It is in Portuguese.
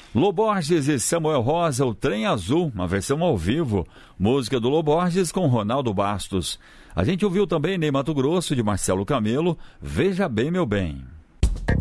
Loborges e Samuel Rosa, O Trem Azul, uma versão ao vivo. Música do Loborges com Ronaldo Bastos. A gente ouviu também Ney Matogrosso, de Marcelo Camelo, Veja Bem Meu Bem.